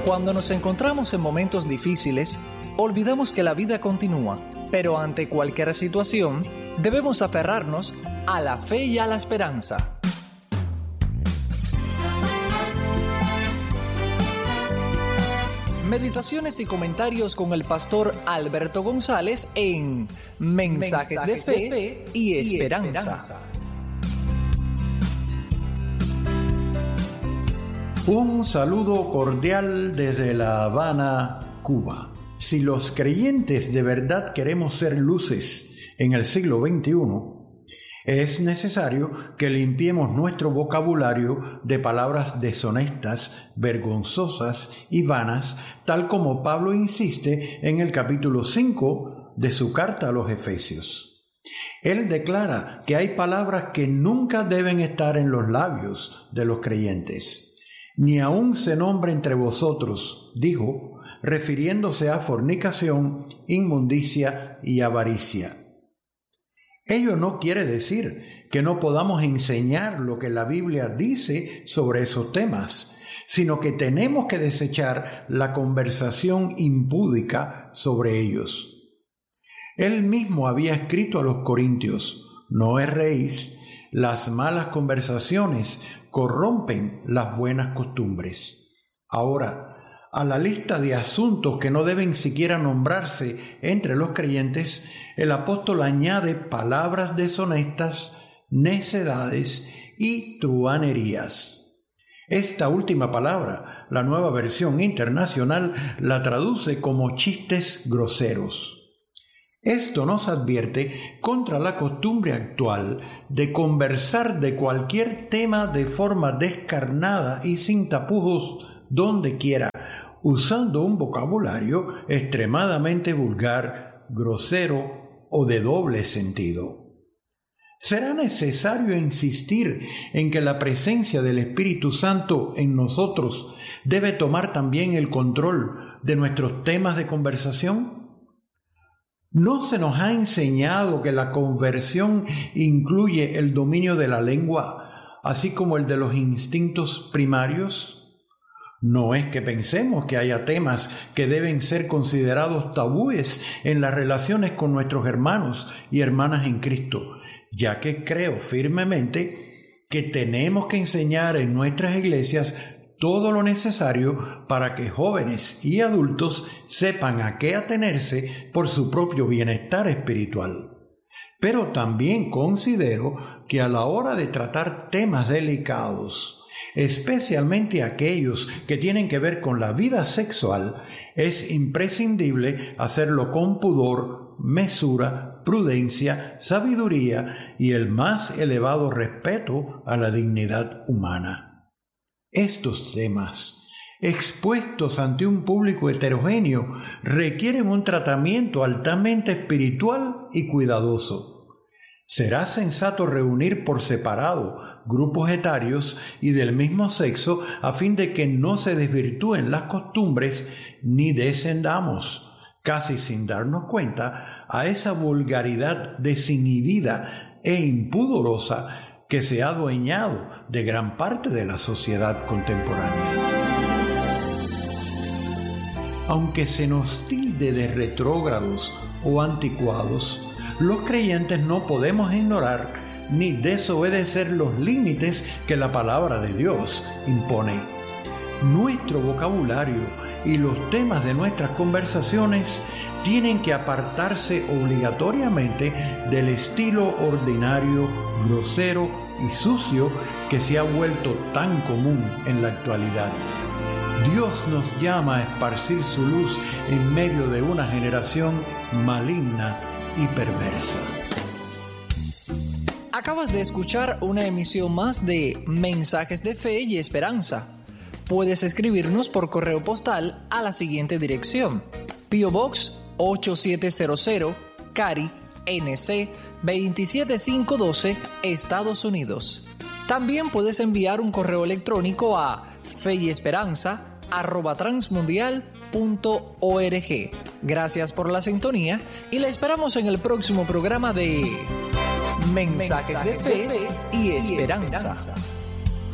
Cuando nos encontramos en momentos difíciles, olvidamos que la vida continúa, pero ante cualquier situación, debemos aferrarnos a la fe y a la esperanza. Meditaciones y comentarios con el pastor Alberto González en Mensajes de Fe y Esperanza. Un saludo cordial desde La Habana, Cuba. Si los creyentes de verdad queremos ser luces en el siglo XXI, es necesario que limpiemos nuestro vocabulario de palabras deshonestas, vergonzosas y vanas, tal como Pablo insiste en el capítulo 5 de su carta a los Efesios. Él declara que hay palabras que nunca deben estar en los labios de los creyentes. Ni aun se nombre entre vosotros, dijo, refiriéndose a fornicación, inmundicia y avaricia. Ello no quiere decir que no podamos enseñar lo que la Biblia dice sobre esos temas, sino que tenemos que desechar la conversación impúdica sobre ellos. Él mismo había escrito a los corintios, no erréis, las malas conversaciones corrompen las buenas costumbres. Ahora, a la lista de asuntos que no deben siquiera nombrarse entre los creyentes, el apóstol añade palabras deshonestas, necedades y truhanerías. Esta última palabra, la Nueva Versión Internacional, la traduce como chistes groseros. Esto nos advierte contra la costumbre actual de conversar de cualquier tema de forma descarnada y sin tapujos donde quiera, usando un vocabulario extremadamente vulgar, grosero o de doble sentido. Será necesario insistir en que la presencia del Espíritu Santo en nosotros debe tomar también el control de nuestros temas de conversación. ¿No se nos ha enseñado que la conversión incluye el dominio de la lengua, así como el de los instintos primarios? No es que pensemos que haya temas que deben ser considerados tabúes en las relaciones con nuestros hermanos y hermanas en Cristo, ya que creo firmemente que tenemos que enseñar en nuestras iglesias todo lo necesario para que jóvenes y adultos sepan a qué atenerse por su propio bienestar espiritual. Pero también considero que a la hora de tratar temas delicados, especialmente aquellos que tienen que ver con la vida sexual, es imprescindible hacerlo con pudor, mesura, prudencia, sabiduría y el más elevado respeto a la dignidad humana. Estos temas, expuestos ante un público heterogéneo, requieren un tratamiento altamente espiritual y cuidadoso. Será sensato reunir por separado grupos etarios y del mismo sexo a fin de que no se desvirtúen las costumbres ni descendamos, casi sin darnos cuenta, a esa vulgaridad desinhibida e impudorosa que se ha adueñado de gran parte de la sociedad contemporánea. Aunque se nos tilde de retrógrados o anticuados, los creyentes no podemos ignorar ni desobedecer los límites que la palabra de Dios impone. Nuestro vocabulario y los temas de nuestras conversaciones tienen que apartarse obligatoriamente del estilo ordinario, grosero y sucio que se ha vuelto tan común en la actualidad. Dios nos llama a esparcir su luz en medio de una generación maligna y perversa. Acabas de escuchar una emisión más de Mensajes de Fe y Esperanza. Puedes escribirnos por correo postal a la siguiente dirección: P.O. Box 8700, Cary, NC 27512, Estados Unidos. También puedes enviar un correo electrónico a feyesperanza@transmundial.org. Gracias por la sintonía y la esperamos en el próximo programa de Mensajes de Fe y Esperanza.